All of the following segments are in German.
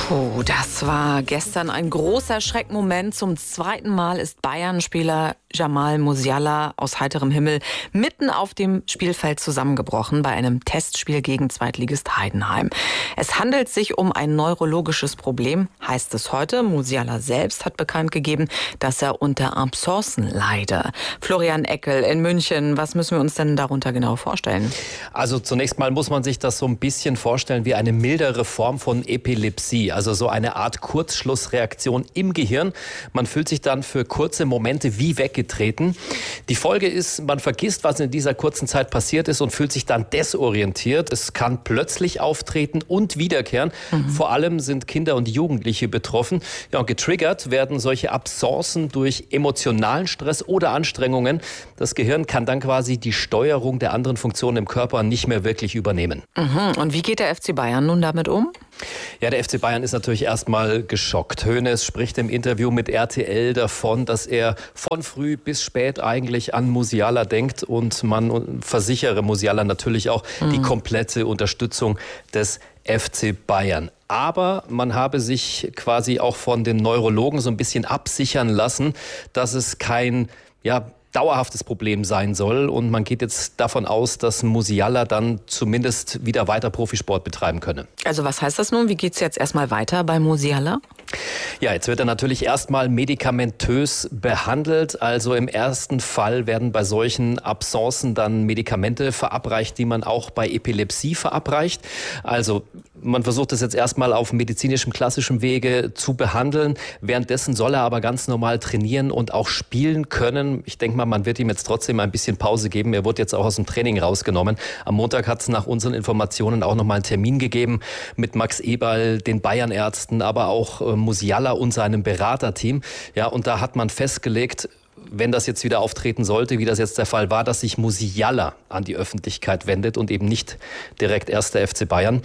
Puh, das war gestern ein großer Schreckmoment. Zum zweiten Mal ist Bayern-Spieler Jamal Musiala aus heiterem Himmel mitten auf dem Spielfeld zusammengebrochen bei einem Testspiel gegen Zweitligist Heidenheim. Es handelt sich um ein neurologisches Problem, heißt es heute. Musiala selbst hat bekannt gegeben, dass er unter Abscessen leide. Florian Eckel in München, was müssen wir uns denn darunter genau vorstellen? Also zunächst mal muss man sich das so ein bisschen vorstellen wie eine mildere Form von Epilepsie. Also so eine Art Kurzschlussreaktion im Gehirn. Man fühlt sich dann für kurze Momente wie weggetreten. Die Folge ist, man vergisst, was in dieser kurzen Zeit passiert ist und fühlt sich dann desorientiert. Es kann plötzlich auftreten und wiederkehren. Vor allem sind Kinder und Jugendliche betroffen. Ja, und getriggert werden solche Abscessen durch emotionalen Stress oder Anstrengungen. Das Gehirn kann dann quasi die Steuerung der anderen Funktionen im Körper nicht mehr wirklich übernehmen. Und wie geht der FC Bayern nun damit um? Ja, der FC Bayern ist natürlich erstmal geschockt. Hoeneß spricht im Interview mit RTL davon, dass er von früh bis spät eigentlich an Musiala denkt und man versichere Musiala natürlich auch die komplette Unterstützung des FC Bayern. Aber man habe sich quasi auch von den Neurologen so ein bisschen absichern lassen, dass es kein dauerhaftes Problem sein soll. Und man geht jetzt davon aus, dass Musiala dann zumindest wieder weiter Profisport betreiben könne. Also was heißt das nun? Wie geht es jetzt erstmal weiter bei Musiala? Ja, jetzt wird er natürlich erstmal medikamentös behandelt. Also im ersten Fall werden bei solchen Abscessen dann Medikamente verabreicht, die man auch bei Epilepsie verabreicht. Also man versucht es jetzt erstmal auf medizinischem, klassischem Wege zu behandeln. Währenddessen soll er aber ganz normal trainieren und auch spielen können. Ich denke mal, man wird ihm jetzt trotzdem ein bisschen Pause geben. Er wurde jetzt auch aus dem Training rausgenommen. Am Montag hat es nach unseren Informationen auch nochmal einen Termin gegeben mit Max Eberl, den Bayern-Ärzten, aber auch Musiala und seinem Beraterteam. Ja, und da hat man festgelegt, wenn das jetzt wieder auftreten sollte, wie das jetzt der Fall war, dass sich Musiala an die Öffentlichkeit wendet und eben nicht direkt erst der FC Bayern.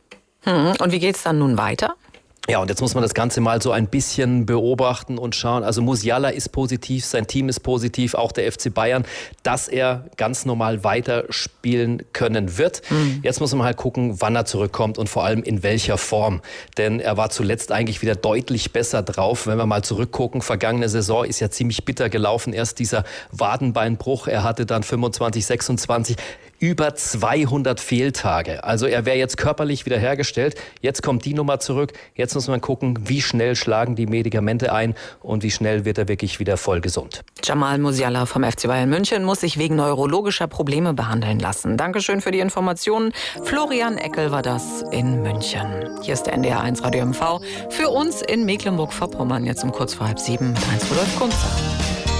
Und wie geht es dann nun weiter? Ja, und jetzt muss man das Ganze mal so ein bisschen beobachten und schauen. Also Musiala ist positiv, sein Team ist positiv, auch der FC Bayern, dass er ganz normal weiterspielen können wird. Jetzt muss man halt gucken, wann er zurückkommt und vor allem in welcher Form. Denn er war zuletzt eigentlich wieder deutlich besser drauf. Wenn wir mal zurückgucken, vergangene Saison ist ja ziemlich bitter gelaufen. Erst dieser Wadenbeinbruch, er hatte dann 25, 26, über 200 Fehltage. Also er wäre jetzt körperlich wiederhergestellt. Jetzt kommt die Nummer zurück. Jetzt muss man gucken, wie schnell schlagen die Medikamente ein und wie schnell wird er wirklich wieder voll gesund. Jamal Musiala vom FC Bayern München muss sich wegen neurologischer Probleme behandeln lassen. Dankeschön für die Informationen. Florian Eckel war das in München. Hier ist der NDR1 Radio MV. Für uns in Mecklenburg-Vorpommern jetzt um kurz vor 6:30 mit Heinz Rudolf Kunze.